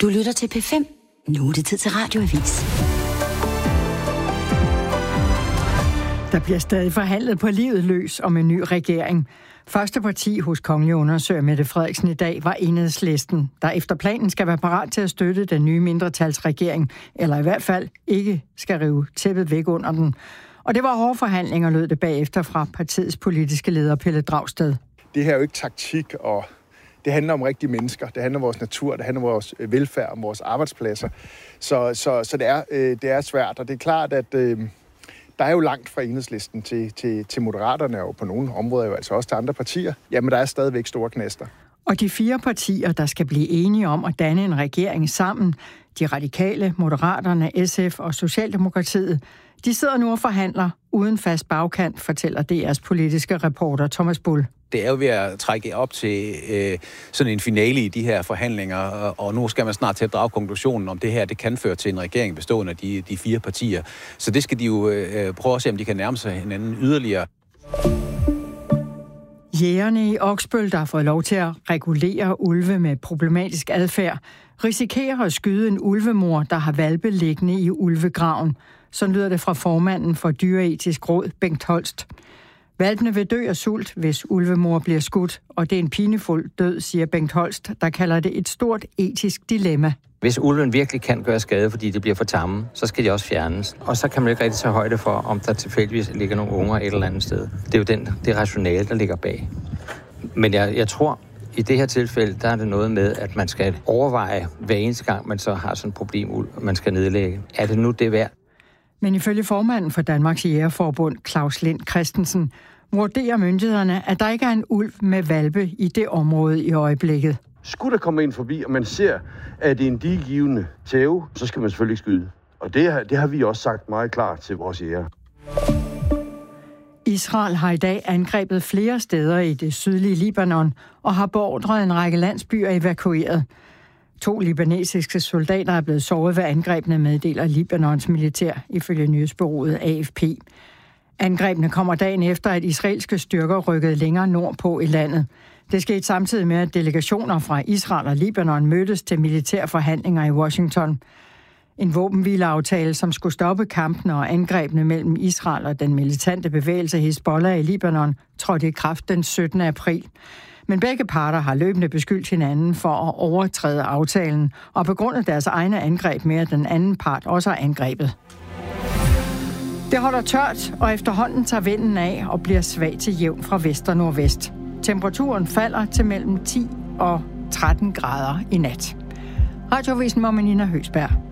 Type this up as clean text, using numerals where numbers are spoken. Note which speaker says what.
Speaker 1: Du lytter til P5. Nu er det tid til Radioavis.
Speaker 2: Der bliver stadig forhandlet på livet løs om en ny regering. Første parti hos kongelig undersøger Mette Frederiksen i dag var Enhedslisten, der efter planen skal være parat til at støtte den nye mindretalsregering, eller i hvert fald ikke skal rive tæppet væk under den. Og det var hårde forhandlinger, lød det bagefter fra partiets politiske leder Pelle Dragsted.
Speaker 3: Det her er jo ikke taktik, og det handler om rigtige mennesker. Det handler om vores natur, det handler om vores velfærd, om vores arbejdspladser. Så det er svært, og det er klart, at der er jo langt fra Enhedslisten til Moderaterne, og på nogle områder jo altså også til andre partier. Jamen, der er stadigvæk store knaster.
Speaker 2: Og de 4 partier, der skal blive enige om at danne en regering sammen, de radikale, Moderaterne, SF og Socialdemokratiet, de sidder nu og forhandler uden fast bagkant, fortæller DR's politiske reporter Thomas Bull.
Speaker 4: Det er jo ved at trække op til sådan en finale i de her forhandlinger, og nu skal man snart til at drage konklusionen om det her, det kan føre til en regering bestående af de 4 partier. Så det skal de jo prøve at se, om de kan nærme sig hinanden yderligere.
Speaker 2: Jægerne i Oksbøl, der har fået lov til at regulere ulve med problematisk adfærd, risikerer at skyde en ulvemor, der har hvalpe liggende i ulvegraven. Så lyder det fra formanden for Dyreetisk Råd, Bengt Holst. Hvalpene vil dø af sult, hvis ulvemor bliver skudt, og det er en pinefuld død, siger Bengt Holst, der kalder det et stort etisk dilemma.
Speaker 5: Hvis ulven virkelig kan gøre skade, fordi det bliver for tamme, så skal de også fjernes. Og så kan man ikke rigtig tage højde for, om der tilfældigvis ligger nogle unger et eller andet sted. Det er jo det rationale, der ligger bag. Men jeg tror, i det her tilfælde, der er det noget med, at man skal overveje hver eneste gang, man så har sådan et problem, man skal nedlægge. Er det nu det værd?
Speaker 2: Men ifølge formanden for Danmarks Jægerforbund, Claus Lind Christensen, vurderer myndighederne, at der ikke er en ulv med hvalpe i det område i øjeblikket.
Speaker 6: Skulle der komme en forbi, og man ser, at det er en diegivende tæve, så skal man selvfølgelig ikke skyde. Og det har vi også sagt meget klart til vores jæger.
Speaker 2: Israel har i dag angrebet flere steder i det sydlige Libanon og har beordret en række landsbyer evakueret. 2 libanesiske soldater er blevet såret ved angrebene, meddeler Libanons militær, ifølge nyhedsbureauet AFP. Angrebene kommer dagen efter, at israelske styrker rykkede længere nordpå i landet. Det skete samtidig med, at delegationer fra Israel og Libanon mødtes til militære forhandlinger i Washington. En våbenhvileaftale, som skulle stoppe kampene og angrebene mellem Israel og den militante bevægelse Hezbollah i Libanon, trådte i kraft den 17. april. Men begge parter har løbende beskyldt hinanden for at overtræde aftalen og begrundet deres egne angreb med, at den anden part også har angrebet. Det holder tørt, og efterhånden tager vinden af og bliver svag til jævn fra vest og nordvest. Temperaturen falder til mellem 10 og 13 grader i nat. Radioavisen med Nina Høgsberg.